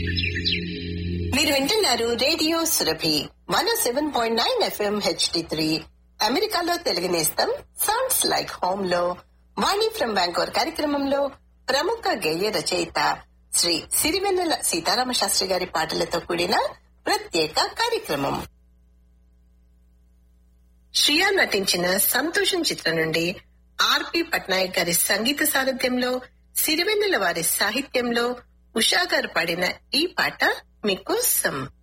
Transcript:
మీరు వింటున్నారు radio Surabhi 107.9 FM HD3 అమెరికాలో తెలుగు నేస్తం సౌండ్స్ లైక్ హోమ్ లో వాణి ఫ్రమ్ బ్యాంకోర్ కార్యక్రమంలో ప్రముఖ గేయ రచయిత శ్రీ సిరివెన్నెల సీతారామ శాస్త్రి గారి పాటలతో కూడిన ప్రత్యేక కార్యక్రమం. శ్రియా నటించిన సంతోషం చిత్రం నుండి ఆర్పి పట్నాయక్ గారి సంగీత సారథ్యంలో సిరివెన్నెల వారి సాహిత్యంలో ఉషా గారు పాడిన ఈ పాట మీకోసం.